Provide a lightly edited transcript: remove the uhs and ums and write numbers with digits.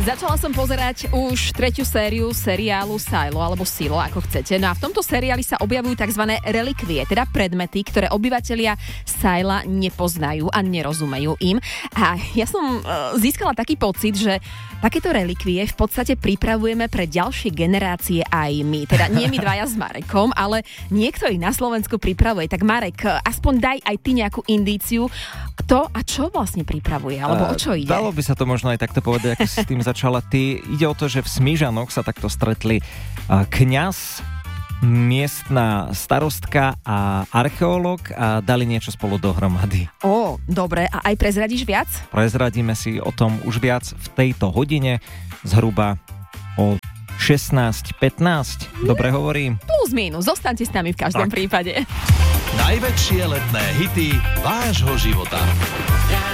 Začala som pozerať už 3. sériu seriálu Silo, alebo Silo, ako chcete. No a v tomto seriáli sa objavujú tzv. Relikvie, teda predmety, ktoré obyvatelia Sila nepoznajú a nerozumejú im. A ja som získala taký pocit, že takéto relikvie v podstate pripravujeme pre ďalšie generácie aj my. Teda nie my dvaja s Marekom, ale niekto ich na Slovensku pripravuje. Tak Marek, aspoň daj aj ty nejakú indíciu, kto a čo vlastne pripravuje, alebo o čo ide? Dalo by sa to možno aj takto povedať, ako si s tým začala ty. Ide o to, že v Smížanoch sa takto stretli kňaz, miestna starostka a archeológ a dali niečo spolu dohromady. Dobre, a aj prezradíš viac? Prezradíme si o tom už viac v tejto hodine, zhruba o 16:15. Dobre hovorím? Plus minus, zostaňte s nami v každom prípade. Najväčšie letné hity vášho života.